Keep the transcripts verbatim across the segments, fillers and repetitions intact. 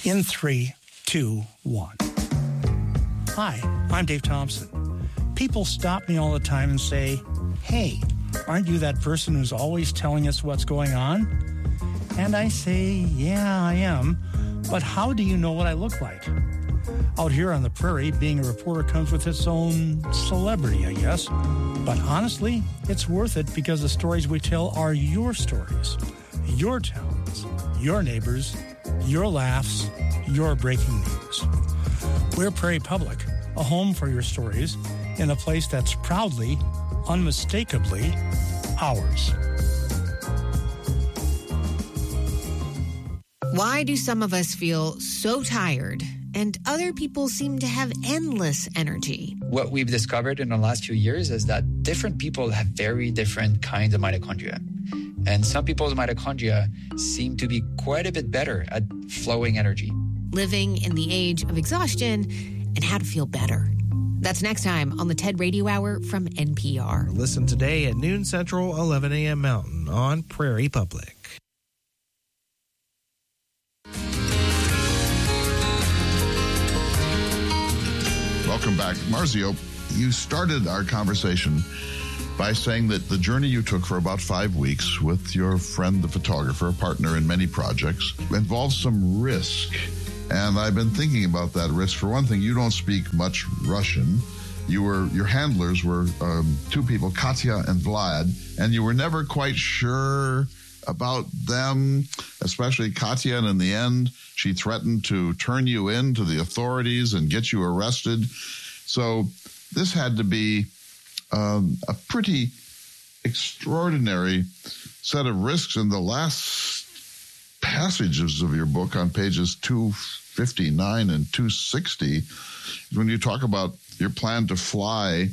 In three, two, one. Hi, I'm Dave Thompson. People stop me all the time and say, hey, aren't you that person who's always telling us what's going on? And I say, yeah, I am. But how do you know what I look like? Out here on the prairie, being a reporter comes with its own celebrity, I guess. But honestly, it's worth it because the stories we tell are your stories, your towns, your neighbors, your laughs, your breaking news. We're Prairie Public, a home for your stories in a place that's proudly, unmistakably ours. Why do some of us feel so tired and other people seem to have endless energy? What we've discovered in the last few years is that different people have very different kinds of mitochondria. And some people's mitochondria seem to be quite a bit better at flowing energy. Living in the age of exhaustion and how to feel better. That's next time on the TED Radio Hour from N P R. Listen today at noon Central, eleven a.m. Mountain on Prairie Public. Welcome back. Marzio, you started our conversation by saying that the journey you took for about five weeks with your friend, the photographer, a partner in many projects, involves some risk. And I've been thinking about that risk. For one thing, you don't speak much Russian. You were, your handlers were um, two people, Katya and Vlad, and you were never quite sure about them, especially Katya, and in the end, she threatened to turn you in to the authorities and get you arrested. So this had to be um, a pretty extraordinary set of risks. In the last passages of your book on pages two fifty-nine and two sixty, when you talk about your plan to fly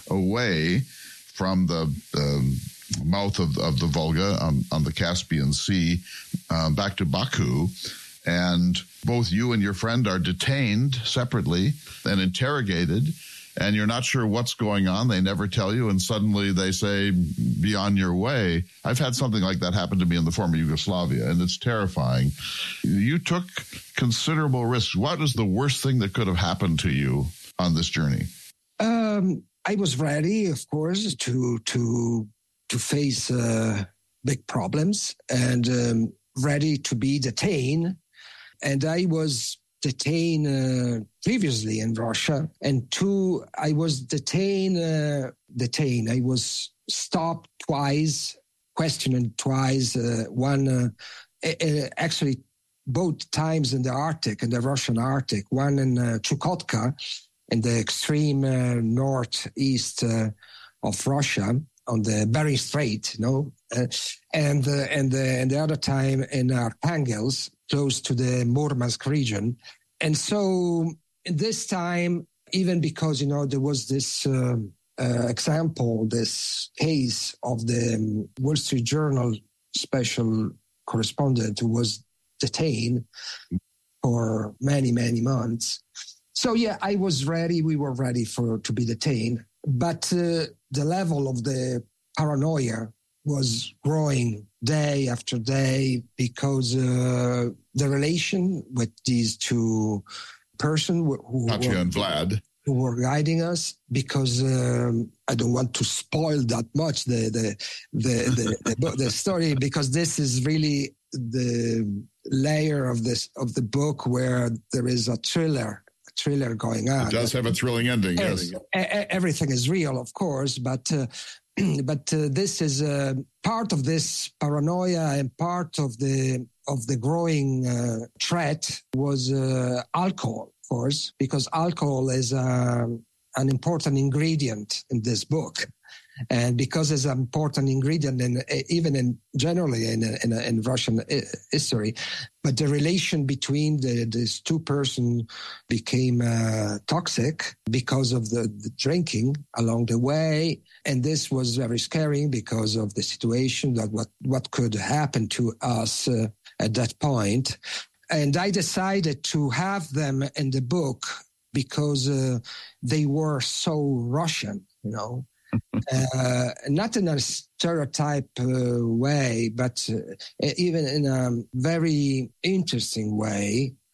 away from the um, mouth of, of the Volga on, on the Caspian Sea um, back to Baku, and both you and your friend are detained separately and interrogated, and you're not sure what's going on. They never tell you, and suddenly they say, be on your way. I've had something like that happen to me in the former Yugoslavia, and it's terrifying. You took considerable risks. What is the worst thing that could have happened to you on this journey? Um, I was ready, of course, to to to face uh, big problems, and um, ready to be detained. And I was detained uh, previously in Russia, and two, I was detained. Uh, detained. I was stopped twice, questioned twice. Uh, one, uh, uh, actually, both times in the Arctic, in the Russian Arctic. One in uh, Chukotka, in the extreme uh, northeast uh, of Russia, on the Bering Strait, you know, uh, and uh, and the and the other time in Arkhangelsk, close to the Murmansk region. And so this time, even because, you know, there was this uh, uh, example, this case of the um, Wall Street Journal special correspondent who was detained for many, many months. So, yeah, I was ready. We were ready for to be detained. But uh, the level of the paranoia was growing day after day because uh, the relation with these two persons who, Katya and Vlad, who were guiding us, because um, I don't want to spoil that much the the the, the, the, the story, because this is really the layer of this of the book where there is a thriller. thriller going on. It does have a thrilling ending, yes. Everything is real, of course, but uh, but uh, this is uh, part of this paranoia, and part of the of the growing uh, threat was uh, alcohol, of course, because alcohol is uh, an important ingredient in this book. And because it's an important ingredient, in, even in generally in, in, in Russian history, but the relation between the, these two persons became uh, toxic because of the, the drinking along the way. And this was very scary because of the situation, that what, what could happen to us uh, at that point. And I decided to have them in the book because uh, they were so Russian, you know. uh, not in a stereotype uh, way, but uh, even in a very interesting way.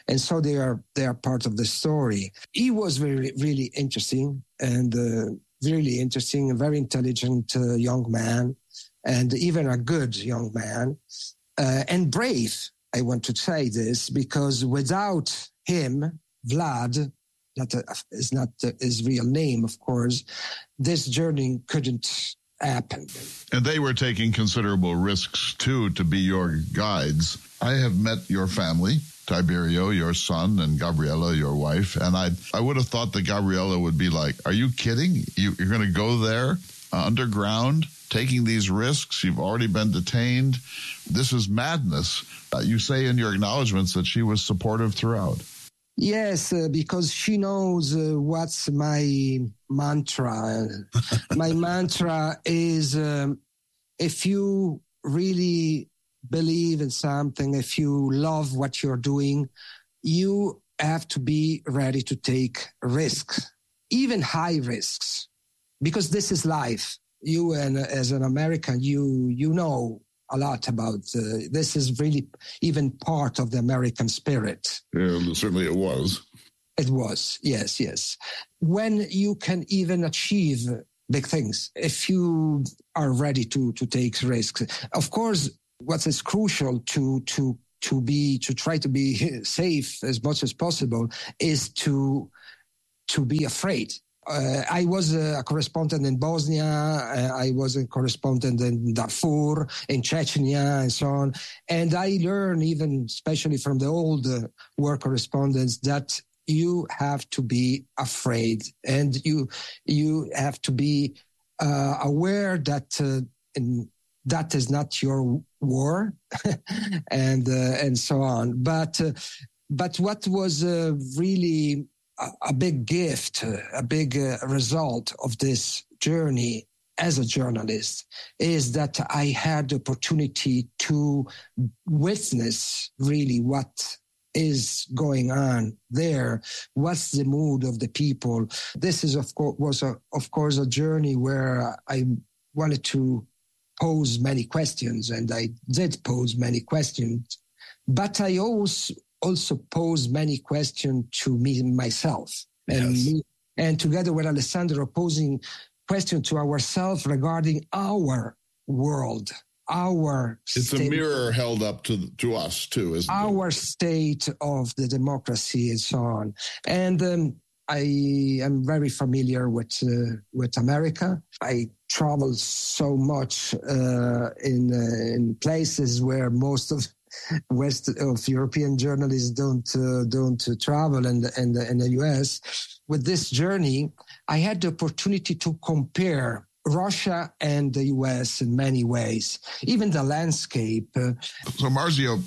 And so they are they are part of the story. He was very, really interesting and uh, really interesting, a very intelligent uh, young man, and even a good young man, uh, and brave. I want to say this because without him, Vlad, that is not his real name, of course, this journey couldn't happen. And they were taking considerable risks, too, to be your guides. I have met your family, Tiberio, your son, and Gabriella, your wife, and I I would have thought that Gabriella would be like, are you kidding? You, you're going to go there uh, underground, taking these risks? You've already been detained. This is madness. Uh, you say in your acknowledgments that she was supportive throughout. Yes, uh, because she knows uh, what's my mantra. My mantra is um, if you really believe in something, if you love what you're doing, you have to be ready to take risks, even high risks, because this is life. You, and as an American, you you know a lot about uh, this is really even part of the American spirit. Yeah, certainly it was. It was, yes, yes. When you can even achieve big things, if you are ready to to take risks. Of course, what is crucial to to to be to try to be safe as much as possible is to to be afraid. Uh, I was a correspondent in Bosnia. Uh, I was a correspondent in Darfur, in Chechnya, and so on. And I learned, even especially from the old uh, war correspondents, that you have to be afraid, and you you have to be uh, aware that uh, in, that is not your war, and uh, and so on. But uh, but what was uh, really a big gift, a big uh, result of this journey as a journalist is that I had the opportunity to witness really what is going on there. What's the mood of the people? This is, of course, was a, of course a journey where I wanted to pose many questions, and I did pose many questions, but I also also pose many questions to me myself, and yes. me, and together with Alessandro posing questions to ourselves regarding our world, our it's state, a mirror held up to to us too, isn't our it? state of the democracy and so on. And um, I am very familiar with uh, with America. I travel so much uh, in uh, in places where most of West of European journalists don't uh, don't uh, travel, and and in the U S. With this journey, I had the opportunity to compare Russia and the U S in many ways, even the landscape. Uh, so Marzio,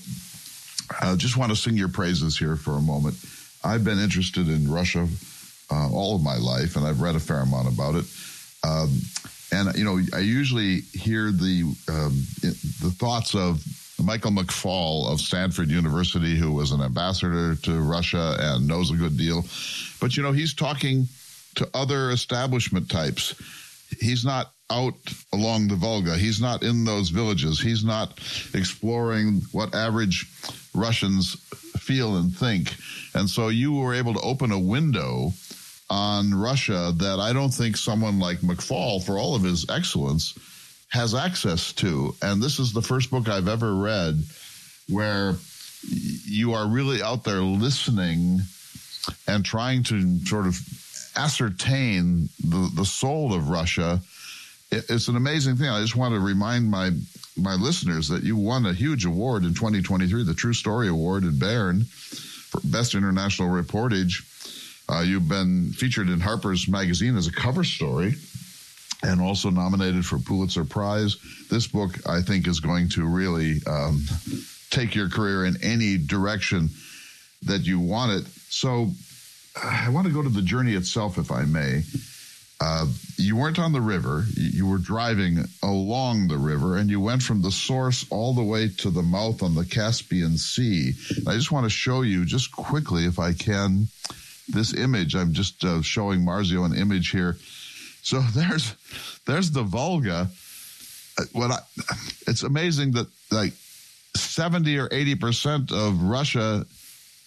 I just want to sing your praises here for a moment. I've been interested in Russia uh, all of my life, and I've read a fair amount about it. Um, and you know, I usually hear the um, the thoughts of Michael McFaul of Stanford University, who was an ambassador to Russia and knows a good deal. But, you know, he's talking to other establishment types. He's not out along the Volga. He's not in those villages. He's not exploring what average Russians feel and think. And so you were able to open a window on Russia that I don't think someone like McFaul, for all of his excellence, has access to. And this is the first book I've ever read where you are really out there listening and trying to sort of ascertain the, the soul of Russia. It, it's an amazing thing. I just want to remind my my listeners that you won a huge award in twenty twenty-three, the True Story Award in Bern for Best International Reportage. Uh, you've been featured in Harper's Magazine as a cover story, and also nominated for Pulitzer Prize. This book, I think, is going to really um, take your career in any direction that you want it. So uh, I want to go to the journey itself, if I may. Uh, you weren't on the river. You were driving along the river, and you went from the source all the way to the mouth on the Caspian Sea. I just want to show you just quickly, if I can, this image. I'm just uh, showing Marzio an image here. So there's there's the Volga. What I, it's amazing that like seventy or eighty percent of Russia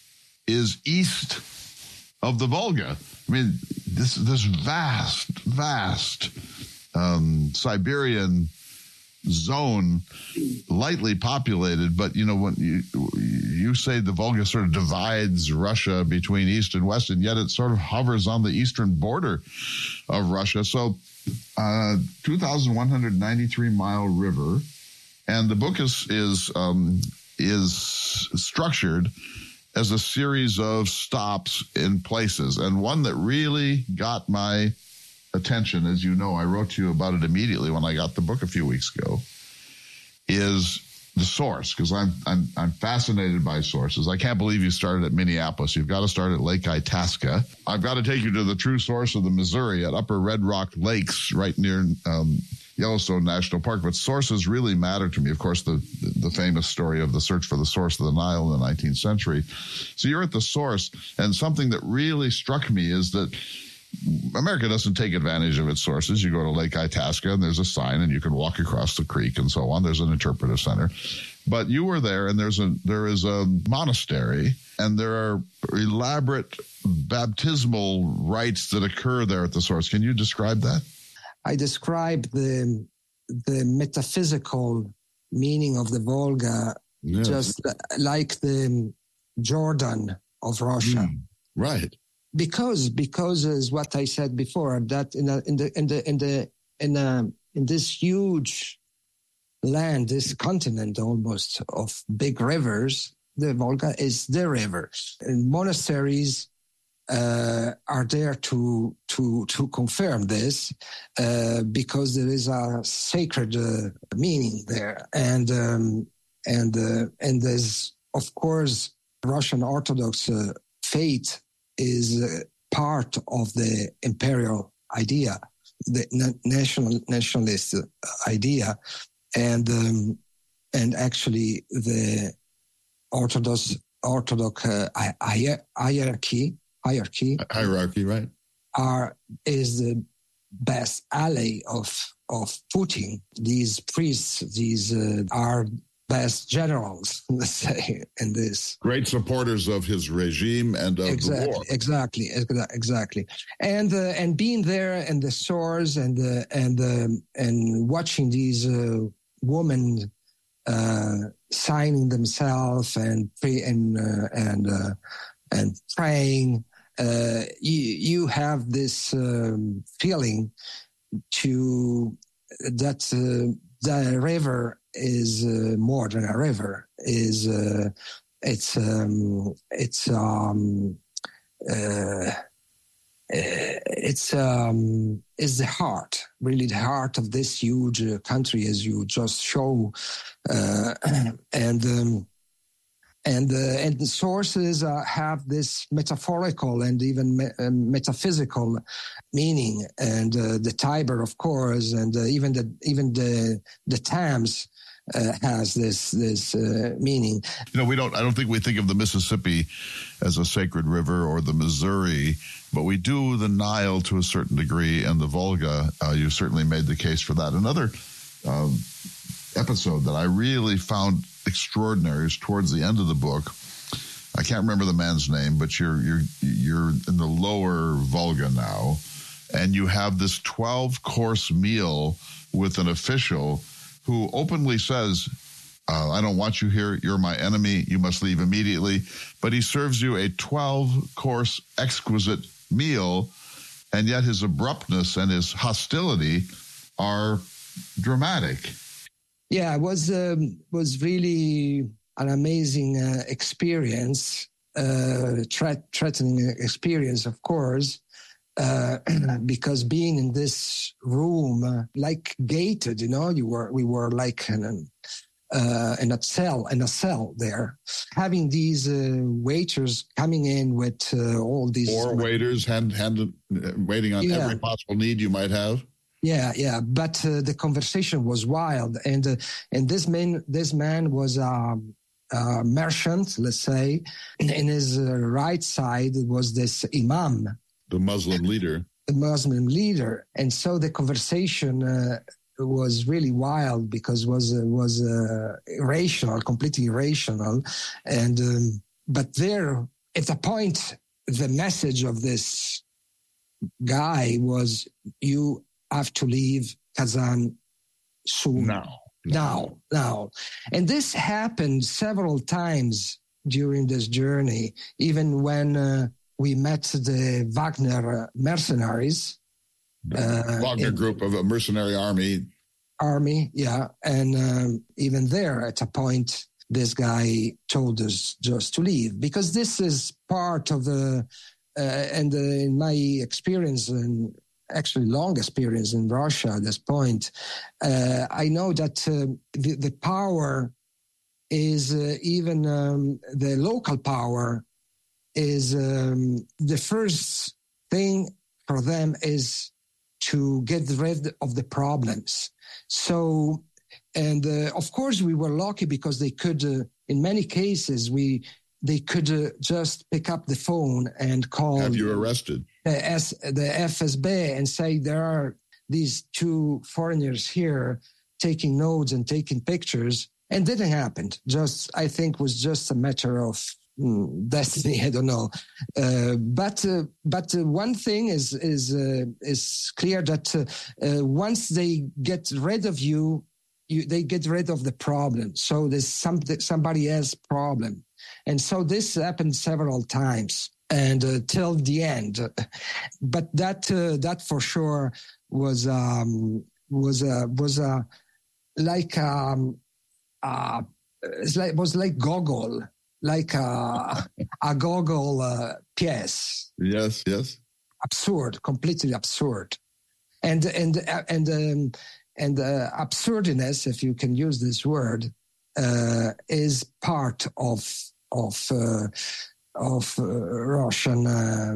is east of the Volga. I mean, this this vast, vast um, Siberian zone, lightly populated, but you know, when you you say the Volga sort of divides Russia between east and west, and yet it sort of hovers on the eastern border of Russia. So, uh, two thousand one hundred ninety-three mile river, and the book is is um, is structured as a series of stops in places, and one that really got my attention, as you know, I wrote to you about it immediately when I got the book a few weeks ago, is the source, because I'm I'm I'm fascinated by sources. I can't believe you started at Minneapolis. You've got to start at Lake Itasca. I've got to take you to the true source of the Missouri at Upper Red Rock Lakes, right near um, Yellowstone National Park. But sources really matter to me. Of course, the the famous story of the search for the source of the Nile in the nineteenth century. So you're at the source, and something that really struck me is that America doesn't take advantage of its sources. You go to Lake Itasca and there's a sign and you can walk across the creek and so on. There's an interpretive center. But you were there, and there's a there is a monastery, and there are elaborate baptismal rites that occur there at the source. Can you describe that? I describe the the metaphysical meaning of the Volga, yes, just like the Jordan of Russia. Mm, right. Because, because is what I said before, that in a, in the in the in the in a, in this huge land, this continent almost of big rivers, the Volga is the river. And monasteries uh, are there to to to confirm this, uh, because there is a sacred uh, meaning there, and um, and uh, and there's of course Russian Orthodox uh, faith is uh, part of the imperial idea, the na- national nationalist idea, and um, and actually the Orthodox Orthodox uh, hi- hierarchy hierarchy hierarchy right are is the best ally of of Putin. These priests, these uh, are best generals, let's say, in this. Great supporters of his regime and of exactly, the war. Exactly, exactly. And uh, and being there in the stores and uh, and um, and watching these uh, women uh, signing themselves and pray and uh, and uh, and praying, uh, you you have this um, feeling to that uh, the river is uh, more than a river. Is uh, it's um, it's um, uh, it's um, is the heart, really the heart of this huge uh, country, as you just show, uh, and um, and uh, and the sources uh, have this metaphorical and even me- uh, metaphysical meaning, and uh, the Tiber, of course, and uh, even the even the the Thames uh, has this this uh, meaning. You know, we don't. I don't think we think of the Mississippi as a sacred river or the Missouri, but we do the Nile to a certain degree, and the Volga. Uh, you certainly made the case for that. Another um, episode that I really found extraordinary is towards the end of the book. I can't remember the man's name, but you're you're you're in the lower Volga now, and you have this twelve course meal with an official who openly says, uh, I don't want you here. You're my enemy. You must leave immediately. But he serves you a twelve course exquisite meal, and yet his abruptness and his hostility are dramatic. Yeah, it was um, was really an amazing uh, experience, uh, threat, threatening experience, of course, uh, because being in this room, uh, like gated, you know, you were we were like in a, uh, in a cell, in a cell there, having these uh, waiters coming in with uh, all these four waiters hand, hand waiting on yeah. every possible need you might have. Yeah, yeah, but uh, the conversation was wild, and uh, and this man, this man was a, a merchant, let's say. In his uh, right side was this imam, the Muslim leader, the Muslim leader, and so the conversation uh, was really wild because was uh, was uh, irrational, completely irrational, and um, but there at the point, the message of this guy was, you have to leave Kazan soon. Now. Now, now. And this happened several times during this journey, even when uh, we met the Wagner mercenaries. Uh, Wagner in, group of a mercenary army. Army, yeah. And um, even there, at a point, this guy told us just to leave, because this is part of the, uh, and uh, in my experience, and actually long experience in Russia at this point, uh, I know that uh, the, the power is uh, even um, the local power is um, the first thing for them is to get rid of the problems. So, and uh, of course we were lucky because they could, uh, in many cases, we they could uh, just pick up the phone and call. Have you arrested? The, S, the F S B and say there are these two foreigners here taking notes and taking pictures, and didn't happen. Just, I think, was just a matter of mm, destiny. I don't know, uh, but uh, but uh, one thing is is uh, is clear that uh, uh, once they get rid of you, you they get rid of the problem. So there's some somebody else's problem, and so this happened several times. And uh, till the end, but that uh, that for sure was um, was a was a like um, uh, it's like was like Gogol, like a a Gogol uh, piece. Yes, yes. Absurd, completely absurd, and and and um, and uh, absurdness, if you can use this word, uh, is part of of. Uh, of uh, Russian uh,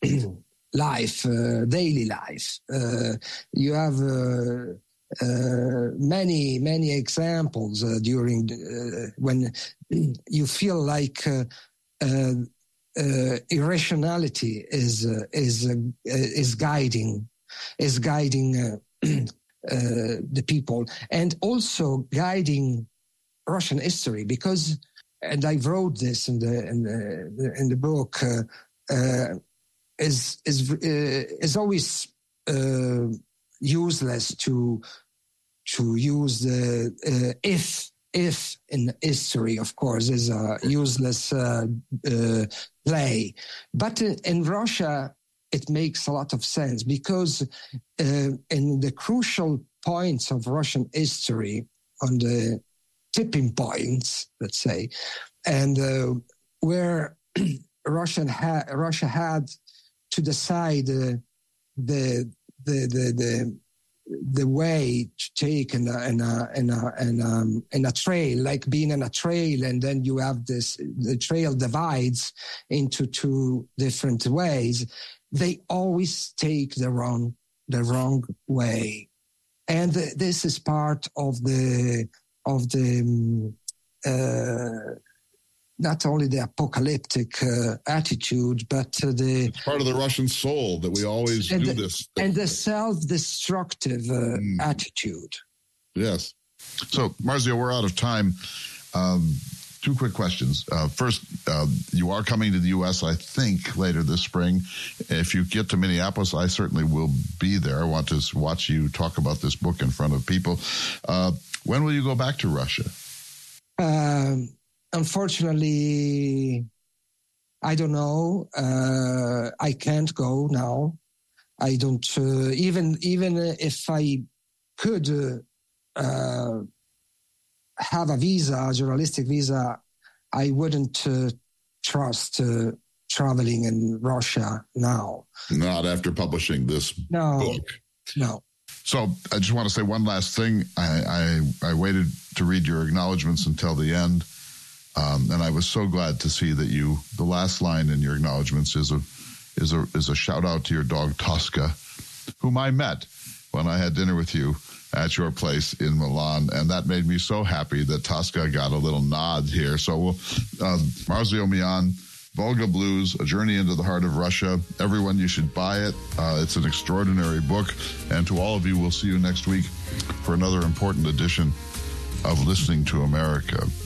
life, uh, daily life. Uh, you have uh, uh, many, many examples uh, during uh, when you feel like uh, uh, uh, irrationality is uh, is uh, is guiding is guiding uh, uh, the people, and also guiding Russian history, because. And I wrote this in the in the in the book. Uh, uh, is is uh, is always uh, useless to to use the uh, if if in history. Of course, is a useless uh, uh, play. But in, in Russia, it makes a lot of sense, because uh, in the crucial points of Russian history, on the tipping points, let's say, and uh, where Russian ha- Russia had to decide uh, the, the the the the way to take in a in a in a in a, in a trail, like being in a trail, and then you have this the trail divides into two different ways. They always take the wrong the wrong way, and th- this is part of the. of the uh, not only the apocalyptic uh, attitude, but uh, the it's part of the Russian soul that we always do the, this, and the self-destructive uh, mm. attitude. Yes. So, Marzio, we're out of time. Um, two quick questions. Uh, first, uh, you are coming to the U S, I think, later this spring. If you get to Minneapolis, I certainly will be there. I want to watch you talk about this book in front of people. Uh, When will you go back to Russia? Um, unfortunately, I don't know. Uh, I can't go now. I don't. Uh, even even if I could uh, uh, have a visa, a journalistic visa, I wouldn't uh, trust uh, traveling in Russia now. Not after publishing this no, book. No. So I just want to say one last thing. I, I, I waited to read your acknowledgments until the end, um, and I was so glad to see that you. The last line in your acknowledgments is a is a is a shout out to your dog Tosca, whom I met when I had dinner with you at your place in Milan, and that made me so happy that Tosca got a little nod here. So, we'll, uh, Marzio Mian. Volga Blues, A Journey into the Heart of Russia. Everyone, you should buy it. Uh, it's an extraordinary book. And to all of you, we'll see you next week for another important edition of Listening to America.